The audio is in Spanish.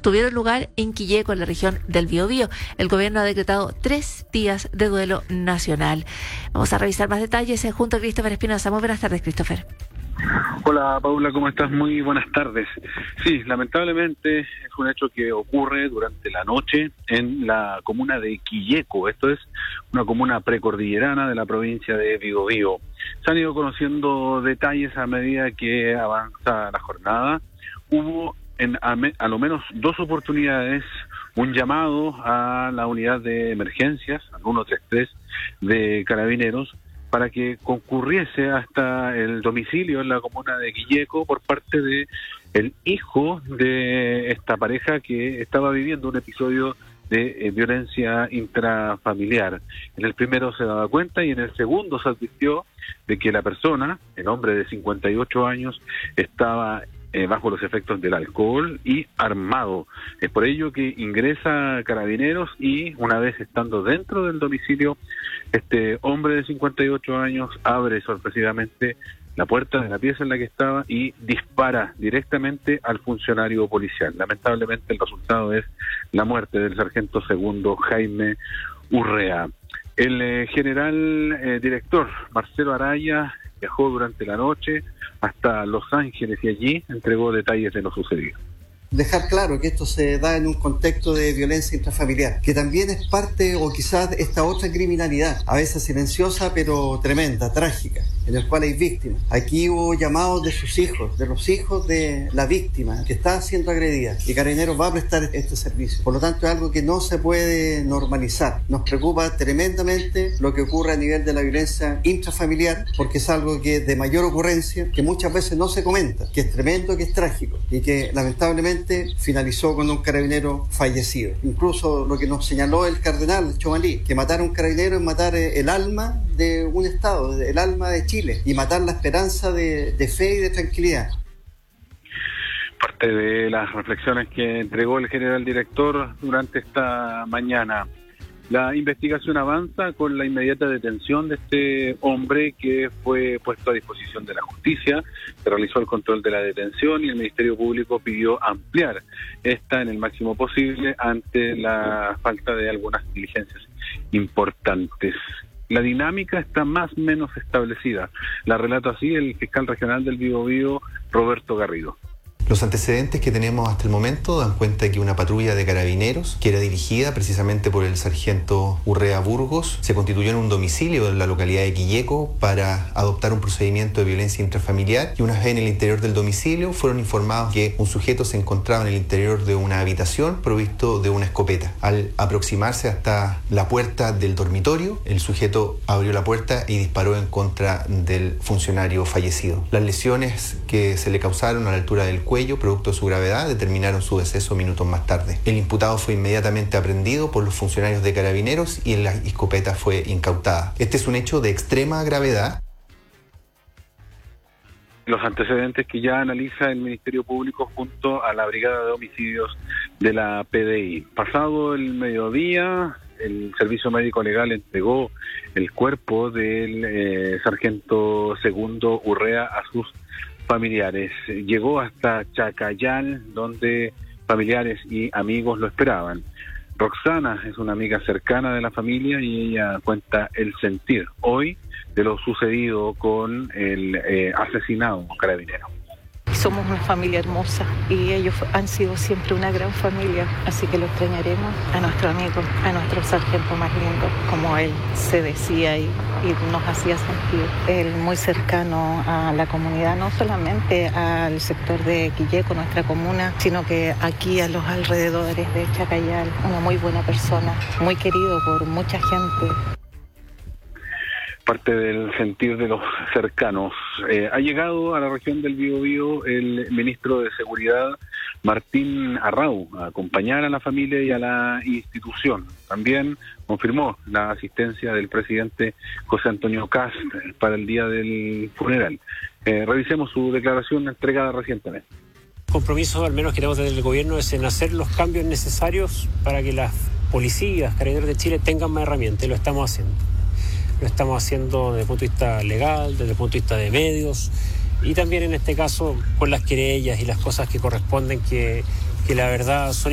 tuvieron lugar en Quilleco, en la región del Biobío. El gobierno ha decretado 3 días de duelo nacional. Vamos a revisar más detalles junto a Christopher Espinosa. Muy buenas tardes, Christopher. Hola Paula, ¿cómo estás? Muy buenas tardes. Sí, lamentablemente es un hecho que ocurre durante la noche en la comuna de Quilleco. Esto es una comuna precordillerana de la provincia de Biobío. Se han ido conociendo detalles a medida que avanza la jornada. Hubo a lo menos 2 oportunidades un llamado a la unidad de emergencias, al 133 de Carabineros, para que concurriese hasta el domicilio en la comuna de Quilleco por parte de el hijo de esta pareja que estaba viviendo un episodio de violencia intrafamiliar. En el primero se daba cuenta y en el segundo se advirtió de que la persona, el hombre de 58 años, estaba bajo los efectos del alcohol y armado. Es por ello que ingresa a Carabineros y una vez estando dentro del domicilio, este hombre de 58 años abre sorpresivamente la puerta de la pieza en la que estaba y dispara directamente al funcionario policial. Lamentablemente el resultado es la muerte del sargento segundo Jaime Urrea. El general director Marcelo Araya viajó durante la noche hasta Los Ángeles y allí entregó detalles de lo sucedido. Dejar claro que esto se da en un contexto de violencia intrafamiliar, que también es parte o quizás esta otra criminalidad, a veces silenciosa pero tremenda, trágica, en el cual hay víctimas. Aquí hubo llamados de sus hijos, de los hijos de la víctima que está siendo agredida, y Carabineros va a prestar este servicio. Por lo tanto, es algo que no se puede normalizar. Nos preocupa tremendamente lo que ocurre a nivel de la violencia intrafamiliar, porque es algo que de mayor ocurrencia, que muchas veces no se comenta, que es tremendo, que es trágico, y que lamentablemente finalizó con un carabinero fallecido. Incluso lo que nos señaló el cardenal Chomalí, que matar a un carabinero es matar el alma de un Estado, el alma de Chile, y matar la esperanza de fe y de tranquilidad. Parte de las reflexiones que entregó el general director durante esta mañana. La investigación avanza con la inmediata detención de este hombre que fue puesto a disposición de la justicia. Se realizó el control de la detención y el Ministerio Público pidió ampliar esta en el máximo posible ante la falta de algunas diligencias importantes. La dinámica está más o menos establecida. La relata así el fiscal regional del Biobío, Roberto Garrido. Los antecedentes que tenemos hasta el momento dan cuenta de que una patrulla de carabineros, que era dirigida precisamente por el sargento Urrea Burgos, se constituyó en un domicilio en la localidad de Quilleco para adoptar un procedimiento de violencia intrafamiliar, y una vez en el interior del domicilio fueron informados que un sujeto se encontraba en el interior de una habitación provisto de una escopeta. Al aproximarse hasta la puerta del dormitorio, el sujeto abrió la puerta y disparó en contra del funcionario fallecido. Las lesiones que se le causaron a la altura del cuello, producto de su gravedad, determinaron su deceso minutos más tarde. El imputado fue inmediatamente aprehendido por los funcionarios de Carabineros y la escopeta fue incautada. Este es un hecho de extrema gravedad. Los antecedentes que ya analiza el Ministerio Público junto a la Brigada de Homicidios de la PDI. Pasado el mediodía, el Servicio Médico Legal entregó el cuerpo del sargento segundo Urrea a sus familiares. Llegó hasta Chacayal, donde familiares y amigos lo esperaban. Roxana es una amiga cercana de la familia y ella cuenta el sentir hoy de lo sucedido con el asesinado carabinero. Somos una familia hermosa y ellos han sido siempre una gran familia, así que lo extrañaremos a nuestro amigo, a nuestro sargento más lindo, como él se decía y nos hacía sentir. Él muy cercano a la comunidad, no solamente al sector de Quilleco, nuestra comuna, sino que aquí a los alrededores de Chacayal, una muy buena persona, muy querido por mucha gente. Parte del sentir de los cercanos. Ha llegado a la región del Biobío el ministro de Seguridad, Martín Arrau, a acompañar a la familia y a la institución. También confirmó la asistencia del presidente José Antonio Kast para el día del funeral. Revisemos su declaración entregada recientemente. Compromiso, al menos que tenemos desde el gobierno, es en hacer los cambios necesarios para que las policías, carabineros de Chile tengan más herramientas, y lo estamos haciendo. Lo estamos haciendo desde el punto de vista legal, desde el punto de vista de medios, y también en este caso con las querellas y las cosas que corresponden, que la verdad son